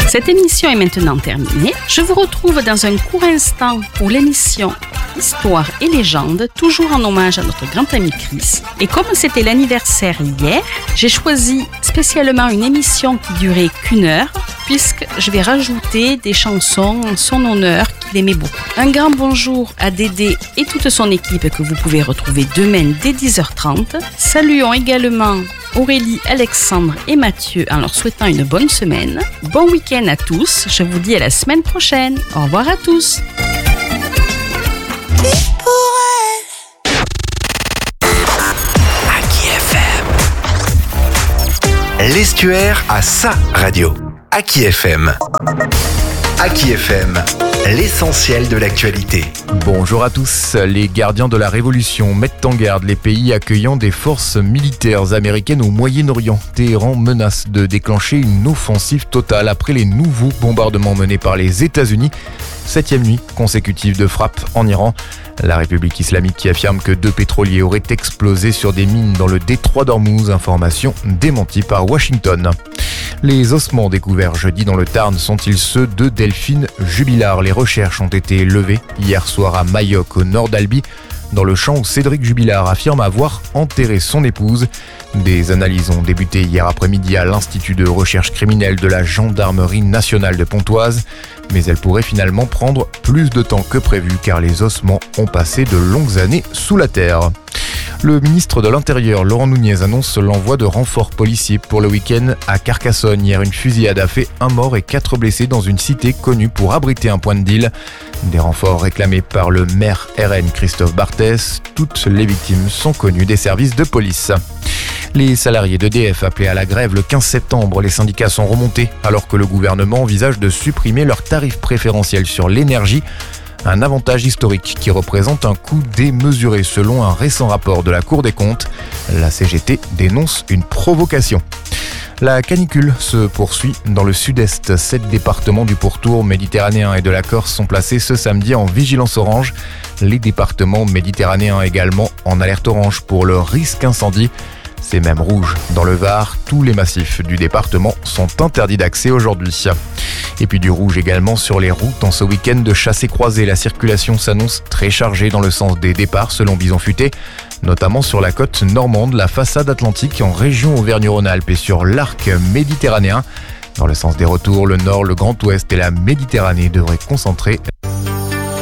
Cette émission est maintenant terminée. Je vous retrouve dans un court instant pour l'émission Histoire et légende, toujours en hommage à notre grand ami Chris. Et comme c'était l'anniversaire hier, j'ai choisi spécialement une émission qui durait qu'1 heure, puisque je vais rajouter des chansons en son honneur qu'il aimait beaucoup. Un grand bonjour à Dédé et toute son équipe que vous pouvez retrouver demain dès 10h30. Saluons également Aurélie, Alexandre et Mathieu en leur souhaitant une bonne semaine. Bon week-end à tous, je vous dis à la semaine prochaine. Au revoir à tous. L'Estuaire a sa radio. Aki FM. Aki FM, l'essentiel de l'actualité. Bonjour à tous. Les gardiens de la Révolution mettent en garde les pays accueillant des forces militaires américaines au Moyen-Orient. Téhéran menace de déclencher une offensive totale après les nouveaux bombardements menés par les États-Unis. 7e nuit consécutive de frappe en Iran. La République islamique qui affirme que 2 pétroliers auraient explosé sur des mines dans le détroit d'Ormuz, information démentie par Washington. Les ossements découverts jeudi dans le Tarn sont-ils ceux de Delphine Jubilard? Les recherches ont été levées hier soir à Mayoc, au nord d'Albi, dans le champ où Cédric Jubilard affirme avoir enterré son épouse. Des analyses ont débuté hier après-midi à l'Institut de recherche criminelle de la Gendarmerie nationale de Pontoise, mais elles pourraient finalement prendre plus de temps que prévu car les ossements ont passé de longues années sous la terre. Le ministre de l'Intérieur, Laurent Nunez, annonce l'envoi de renforts policiers pour le week-end à Carcassonne. Hier, une fusillade a fait 1 mort et 4 blessés dans une cité connue pour abriter un point de deal. Des renforts réclamés par le maire RN Christophe Barthès. Toutes les victimes sont connues des services de police. Les salariés d'EDF appelés à la grève le 15 septembre, les syndicats sont remontés alors que le gouvernement envisage de supprimer leurs tarifs préférentiels sur l'énergie. Un avantage historique qui représente un coût démesuré selon un récent rapport de la Cour des comptes. La CGT dénonce une provocation. La canicule se poursuit dans le sud-est. 7 départements du pourtour méditerranéen et de la Corse sont placés ce samedi en vigilance orange. Les départements méditerranéens également en alerte orange pour le risque incendie. C'est même rouge dans le Var. Tous les massifs du département sont interdits d'accès aujourd'hui. Et puis du rouge également sur les routes en ce week-end de chassé-croisé. La circulation s'annonce très chargée dans le sens des départs selon Bison Futé, notamment sur la côte normande, la façade atlantique en région Auvergne-Rhône-Alpes et sur l'arc méditerranéen. Dans le sens des retours, le nord, le Grand Ouest et la Méditerranée devraient concentrer